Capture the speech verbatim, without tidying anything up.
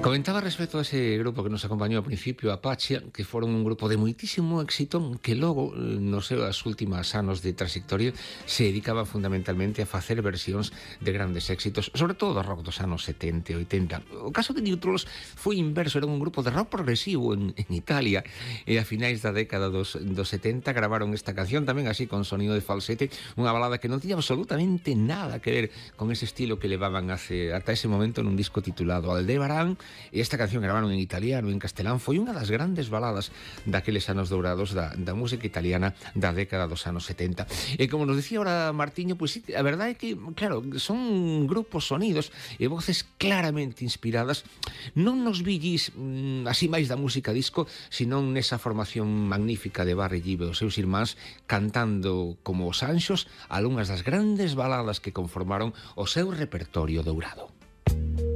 Comentaba respecto a ese grupo que nos acompañou ao principio, Apache, que foron un grupo de moitísimo éxito que logo, nos seus últimos anos de trayectoria, se dedicaba fundamentalmente a facer versións de grandes éxitos, sobre todo do rock dos anos setenta e oitenta. O caso de Neutrals foi inverso, era un grupo de rock progresivo en, en Italia, e a finais da década dos, dos setenta gravaron esta canción tamén así con sonido de falsete, unha balada que non tiña absolutamente nada que ver con ese estilo que levaban hace, ata ese momento nun disco titulado Aldebarán. E esta canción gravaron en italiano e en castelán, foi unha das grandes baladas daqueles anos dourados da, da música italiana da década dos anos setenta. E como nos decía ahora Martiño, pois pues, sí, a verdade é que, claro, son grupos, sonidos e voces claramente inspiradas non nos villis mmm, así máis da música disco, senón nesa formación magnífica de Barry Gibb e os seus irmáns cantando como os anxos algunhas das grandes baladas que conformaron o seu repertorio dourado.